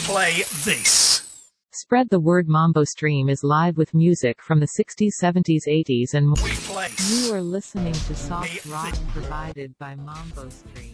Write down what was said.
play this. Spread the word. Mambo Stream is live with music from the 60s, 70s, 80s and more. We play. You are listening to soft rock provided by Mambo Stream.